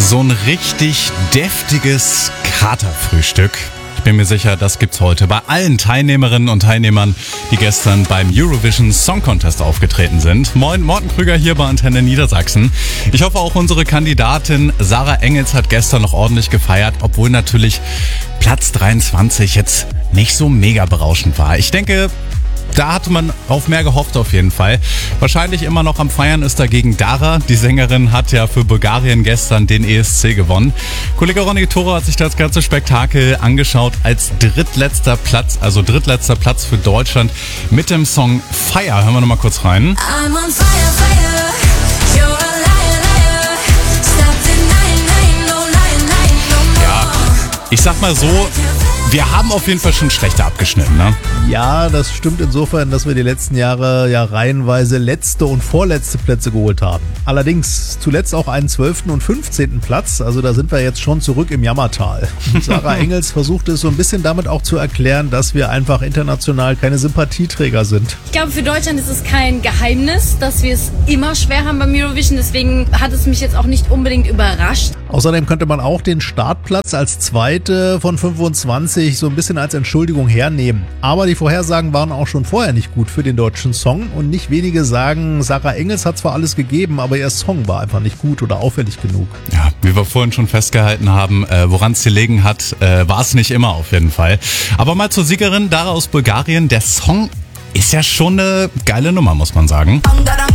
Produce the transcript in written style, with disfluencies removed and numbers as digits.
So ein richtig deftiges Katerfrühstück. Ich bin mir sicher, das gibt's heute bei allen Teilnehmerinnen und Teilnehmern, die gestern beim Eurovision Song Contest aufgetreten sind. Moin, Morten Krüger hier bei Antenne Niedersachsen. Ich hoffe, auch unsere Kandidatin Sarah Engels hat gestern noch ordentlich gefeiert, obwohl natürlich Platz 23 jetzt nicht so mega berauschend war. Ich denke, da hatte man auf mehr gehofft auf jeden Fall. Wahrscheinlich immer noch am Feiern ist dagegen Dara. Die Sängerin hat ja für Bulgarien gestern den ESC gewonnen. Kollege Ronny Toro hat sich das ganze Spektakel angeschaut als drittletzter Platz für Deutschland mit dem Song Fire. Hören wir nochmal kurz rein. I'm on fire, fire. You're a liar, liar. Stop denying, no lying, lying, no more. Ja, ich sag mal so, wir haben auf jeden Fall schon schlechter abgeschnitten, ne? Ja, das stimmt insofern, dass wir die letzten Jahre ja reihenweise letzte und vorletzte Plätze geholt haben. Allerdings zuletzt auch einen 12. und 15. Platz, also da sind wir jetzt schon zurück im Jammertal. Und Sarah Engels versuchte es so ein bisschen damit auch zu erklären, dass wir einfach international keine Sympathieträger sind. Ich glaube, für Deutschland ist es kein Geheimnis, dass wir es immer schwer haben beim Eurovision. Deswegen hat es mich jetzt auch nicht unbedingt überrascht. Außerdem könnte man auch den Startplatz als zweite von 25 so ein bisschen als Entschuldigung hernehmen. Aber die Vorhersagen waren auch schon vorher nicht gut für den deutschen Song und nicht wenige sagen, Sarah Engels hat zwar alles gegeben, aber ihr Song war einfach nicht gut oder auffällig genug. Ja, wie wir vorhin schon festgehalten haben, woran es gelegen hat, war es nicht immer auf jeden Fall. Aber mal zur Siegerin Dara aus Bulgarien. Der Song ist ja schon eine geile Nummer, muss man sagen.